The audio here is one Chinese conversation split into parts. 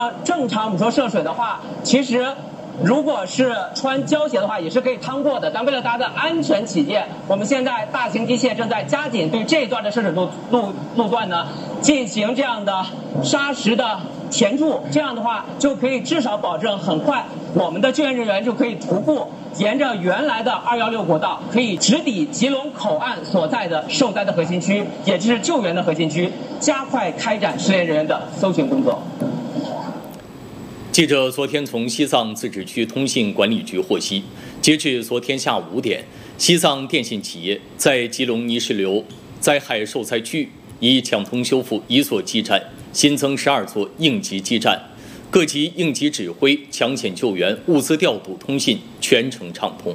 正常我们说涉水的话，其实如果是穿胶鞋的话，也是可以趟过的。但为了大家的安全起见，我们现在大型机械正在加紧对这一段的涉水路段呢进行这样的砂石的填筑，这样的话就可以至少保证很快我们的救援人员就可以徒步沿着原来的216国道，可以直抵吉隆口岸所在的受灾的核心区，也就是救援的核心区，加快开展失联人员的搜寻工作。 记者昨天从西藏自治区通信管理局获悉，截至昨天下午5点，西藏电信企业在吉隆泥石流灾害受灾区已抢通修复1所基站，新增12座应急基站，各级应急指挥、抢险救援、物资调度、通信全程畅通。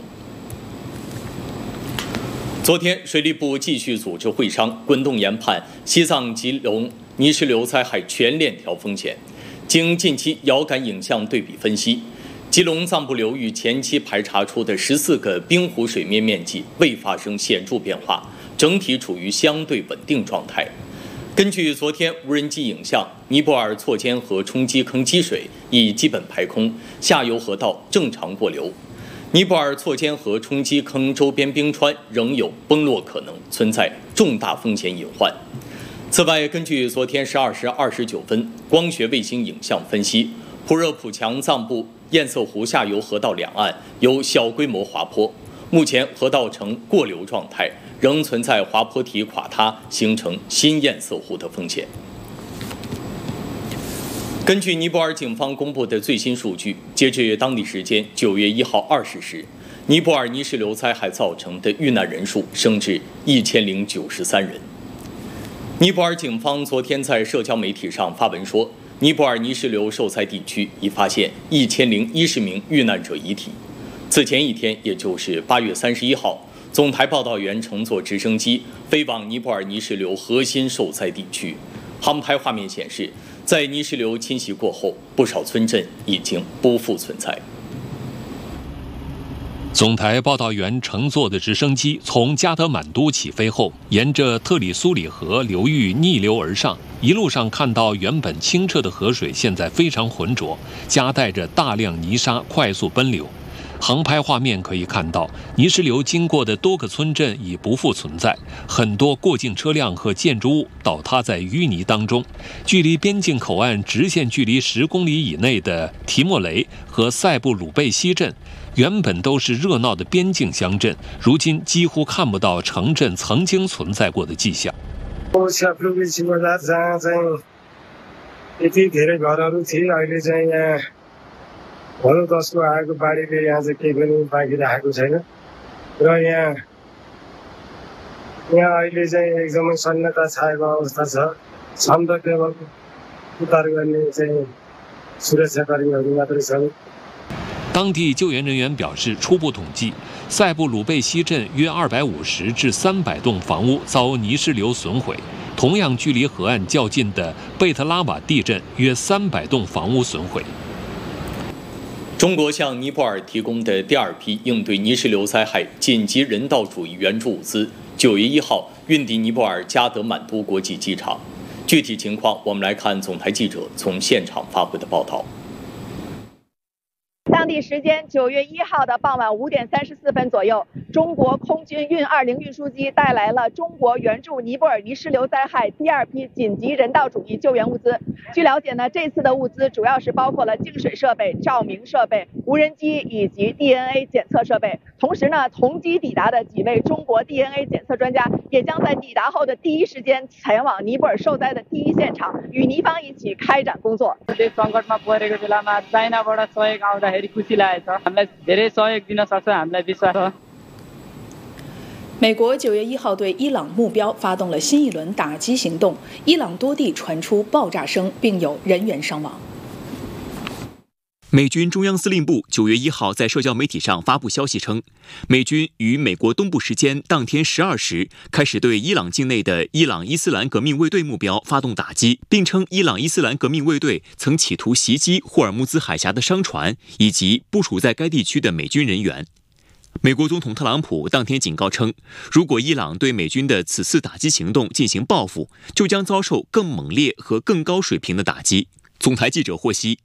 昨天，水利部继续组织会商，滚动研判西藏吉隆泥石流灾害全链条风险。经近期遥感影像对比分析，吉隆藏布流域前期排查出的14个冰湖水面面积未发生显著变化，整体处于相对稳定状态。根据昨天无人机影像，尼泊尔错尖河冲积坑积水已基本排空，下游河道正常过流。尼泊尔错尖河冲积坑周边冰川仍有崩落可能，存在重大风险隐患。此外，根据昨天12时29分光学卫星影像分析，普热普强藏布堰塞湖下游河道两岸有小规模滑坡，目前河道呈过流状态，仍存在滑坡体垮塌形成新堰塞湖的风险。根据尼泊尔警方公布的最新数据，截至当地时间9月1号20时，尼泊尔泥石流灾害造成的遇难人数升至1093人。尼泊尔警方昨天在社交媒体上发文说，尼泊尔泥石流受灾地区已发现1010名遇难者遗体。此前一天，也就是8月31号，总台报道员乘坐直升机飞往尼泊尔泥石流核心受灾地区。航拍画面显示，在泥石流侵袭过后，不少村镇已经不复存在。 总台报道员乘坐的直升机从加德满都起飞后，沿着特里苏里河流域逆流而上，一路上看到原本清澈的河水现在非常浑浊，夹带着大量泥沙快速奔流。航拍画面可以看到，泥石流经过的多个村镇已不复存在，很多过境车辆和建筑物倒塌在淤泥当中。距离边境口岸直线距离10公里以内的提莫雷和塞布鲁贝西镇，原本都是热闹的边境乡镇，如今几乎看不到城镇曾经存在过的迹象。 भनौँ 10को आएको बाढीले यहाँ चाहिँ केही पनि बाँकी राखेको छैन र यहाँ अहिले चाहिँ एकदमै सन्नता छाएको अवस्था छ। क्षमता केवल उद्धार गर्ने चाहिँ सुरक्षाकर्मीहरू मात्रै छन्। 当地救援人员表示，初步统计，塞布鲁贝西镇约250至300栋房屋遭泥石流损毁，同样距离河岸较近的贝特拉瓦地镇约300栋房屋损毁。 中国向尼泊尔提供的第2批应对泥石流灾害紧急人道主义援助物资，9月1号运抵尼泊尔加德满都国际机场。具体情况，我们来看总台记者从现场发回的报道。 当地时间9月1号的傍晚5点34分左右，中国空军运20运输机带来了中国援助尼泊尔泥石流灾害第2批紧急人道主义救援物资。据了解呢，这次的物资主要是包括了净水设备、照明设备、无人机以及 DNA 检测设备。同时呢，同机抵达的几位中国 DNA 检测专家也将在抵达后的第一时间前往尼泊尔受灾的第一现场，与尼方一起开展工作。 美国9月1号对伊朗目标发动了新一轮打击行动，伊朗多地传出爆炸声，并有人员伤亡。 美军中央司令部9月1号在社交媒体上发布消息称，美军于美国东部时间当天12时开始对伊朗境内的伊朗伊斯兰革命卫队目标发动打击，并称伊朗伊斯兰革命卫队曾企图袭击霍尔木兹海峡的商船以及部署在该地区的美军人员。美国总统特朗普当天警告称，如果伊朗对美军的此次打击行动进行报复，就将遭受更猛烈和更高水平的打击。 总台记者获悉，